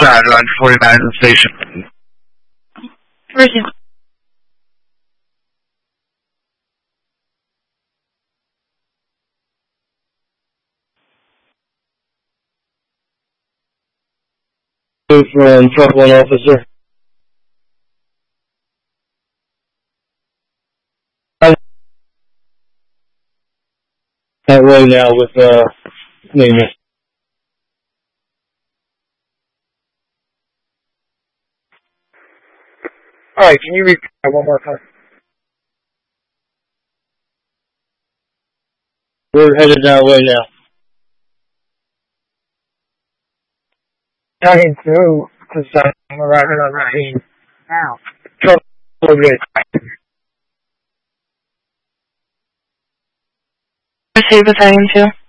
side, line 49 in the station. Where's you? From truck 1 officer. That way now with maintenance. Alright, can you repeat that one more time? We're headed that way now. Talking through, because I'm arriving on Raheen now. So, Where's he battalion to?